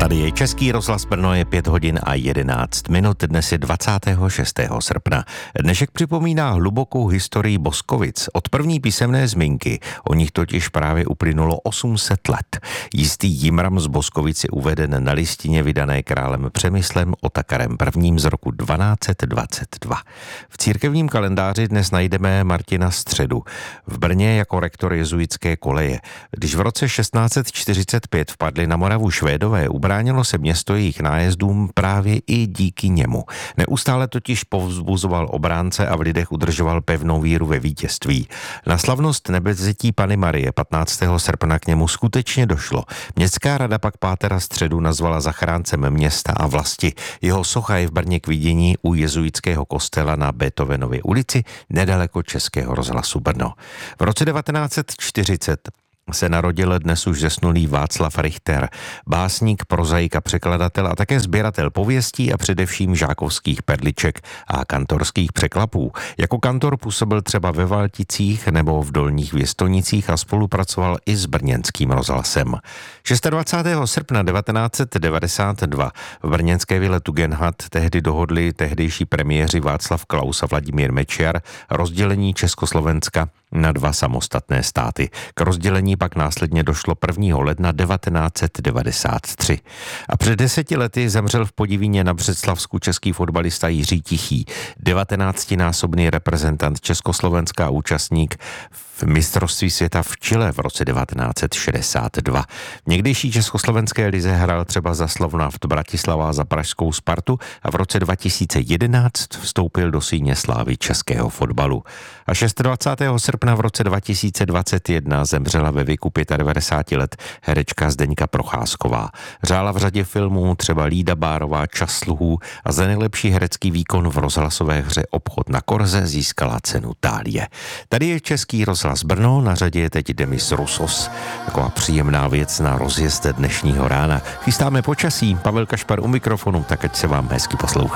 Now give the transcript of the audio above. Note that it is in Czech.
Tady je Český rozhlas Brno, je 5 hodin a 11 minut, dnes je 26. srpna. Dnešek připomíná hlubokou historii Boskovic. Od první písemné zmínky, o nich totiž právě uplynulo 800 let. Jistý Jimram z Boskovic je uveden na listině vydané králem Přemyslem Otakarem I. z roku 1222. V církevním kalendáři dnes najdeme Martina Středu. V Brně jako rektor jezuitské koleje. Když v roce 1645 vpadli na Moravu Švédové, ubránilo se město jejich nájezdům právě i díky němu. Neustále totiž povzbuzoval obránce a v lidech udržoval pevnou víru ve vítězství. Na slavnost nebevzetí Panny Marie 15. srpna k němu skutečně došlo. Městská rada pak pátera Středu nazvala zachráncem města a vlasti. Jeho socha je v Brně k vidění u jezuitského kostela na Beethovenově ulici nedaleko Českého rozhlasu Brno. V roce 1940 se narodil dnes už zesnulý Václav Richter, básník, prozaik a překladatel a také sběratel pověstí a především žákovských perliček a kantorských překlapů. Jako kantor působil třeba ve Valticích nebo v Dolních Věstonicích a spolupracoval i s brněnským rozhlasem. 26. srpna 1992 v brněnské vile Tugendhat tehdy dohodli tehdejší premiéři Václav Klaus a Vladimír Mečiar rozdělení Československa na dva samostatné státy. K rozdělení pak následně došlo 1. ledna 1993. A před 10 lety zemřel v Podivíně na Břeclavsku český fotbalista Jiří Tichý, 19násobný reprezentant Československa a účastník v mistrovství světa v Chile v roce 1962. V někdejší československé lize hrál třeba za Slovnaft Bratislava a za pražskou Spartu a v roce 2011 vstoupil do síně slávy českého fotbalu. A 26. srpna v roce 2021 zemřela ve věku 95 let herečka Zdeňka Procházková. Hrála v řadě filmů, třeba Lída Bárová, Čas sluhů a za nejlepší herecký výkon v rozhlasové hře Obchod na korze získala cenu Thálie. Tady je Český rozhlas Brno, na řadě je teď Demis Roussos. Taková příjemná věc na rozjezd dnešního rána. Chystáme počasí, Pavel Kašpar u mikrofonu, tak ať se vám hezky poslouchá.